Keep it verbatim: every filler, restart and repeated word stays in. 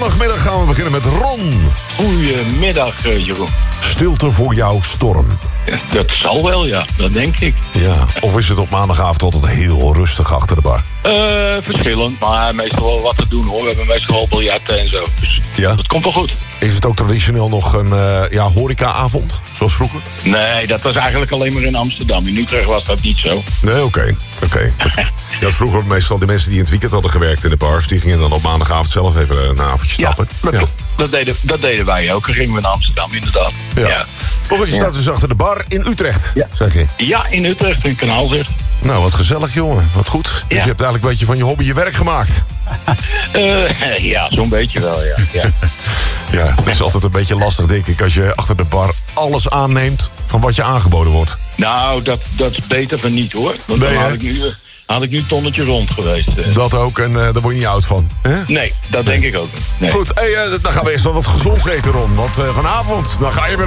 Zondagmiddag gaan we beginnen met Ron. Goedemiddag, uh, Jeroen. Stilte voor jou, storm. Ja, dat zal wel, ja. Dat denk ik. Ja, of is het op maandagavond altijd heel rustig achter de bar? Uh, verschillend, maar meestal wel wat te doen, hoor. We hebben meestal wel biljarten en zo. Dus ja? Dat komt wel goed. Is het ook traditioneel nog een uh, ja, horecaavond, zoals vroeger? Nee, dat was eigenlijk alleen maar in Amsterdam. In Utrecht was dat niet zo. Nee, oké. Okay. Oké. Okay. Je had vroeger meestal de mensen die in het weekend hadden gewerkt in de bars, die gingen dan op maandagavond zelf even een avondje stappen. Ja, dat, ja. dat, deden, dat deden wij ook. Dan gingen we naar Amsterdam, inderdaad. Ja. Ja. Of je staat dus achter de bar in Utrecht, ja. zeg je? Ja, in Utrecht, in Kanaalzicht. Nou, wat gezellig, jongen. Wat goed. Dus ja. je hebt eigenlijk een beetje van je hobby je werk gemaakt. Uh, ja, zo'n beetje wel, ja. Ja. Ja, het is altijd een beetje lastig, denk ik, als je achter de bar alles aanneemt van wat je aangeboden wordt. Nou, dat, dat is beter van niet, hoor. Want nee, dan had ik, nu, had ik nu een tonnetje rond geweest. Uh. Dat ook, en uh, daar word je niet oud van. Hè? Nee, dat nee. denk ik ook niet. Nee. Goed, hey, uh, dan gaan we eerst wel wat gezonds eten, Ron. Want uh, vanavond, dan ga je weer